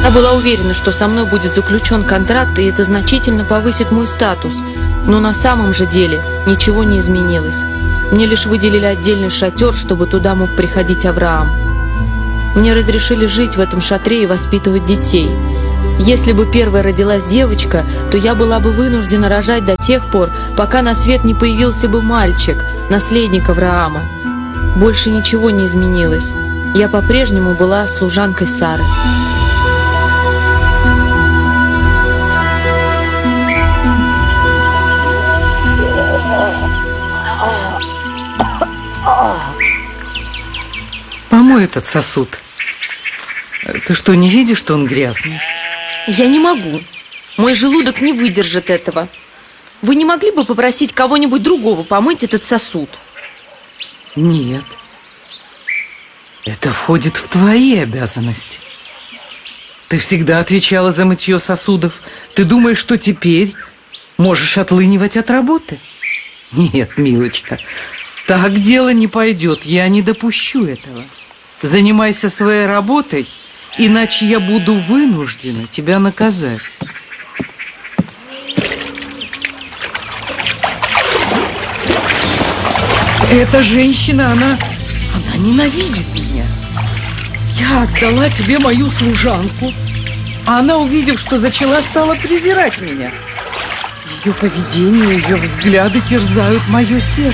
Я была уверена, что со мной будет заключен контракт, и это значительно повысит мой статус. Но на самом же деле ничего не изменилось. Мне лишь выделили отдельный шатер, чтобы туда мог приходить Авраам. Мне разрешили жить в этом шатре и воспитывать детей. Если бы первой родилась девочка, то я была бы вынуждена рожать до тех пор, пока на свет не появился бы мальчик, наследник Авраама. Больше ничего не изменилось. Я по-прежнему была служанкой Сары. Помой этот сосуд. Ты что, не видишь, что он грязный? Я не могу. Мой желудок не выдержит этого. Вы не могли бы попросить кого-нибудь другого помыть этот сосуд? Нет. Это входит в твои обязанности. Ты всегда отвечала за мытье сосудов. Ты думаешь, что теперь можешь отлынивать от работы? Нет, милочка, так дело не пойдет. Я не допущу этого. Занимайся своей работой, иначе я буду вынуждена тебя наказать. Эта женщина, она ненавидит меня. Я отдала тебе мою служанку, а она, увидев, что зачала, стала презирать меня. Ее поведение, ее взгляды терзают мое сердце.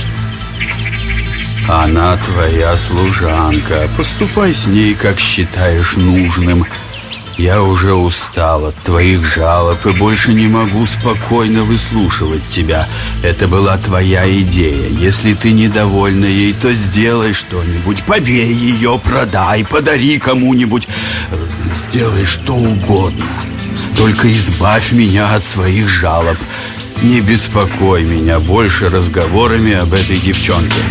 Она твоя служанка. Поступай с ней, как считаешь нужным. Я уже устал от твоих жалоб и больше не могу спокойно выслушивать тебя. Это была твоя идея. Если ты недовольна ей, то сделай что-нибудь. Побей ее, продай, подари кому-нибудь. Сделай что угодно. Только избавь меня от своих жалоб. Не беспокой меня больше разговорами об этой девчонке.